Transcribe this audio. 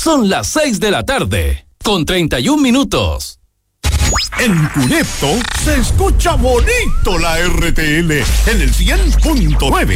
Son las 6 de la tarde, con 31 minutos. En Cunepto se escucha bonito la RTL en el 100.9.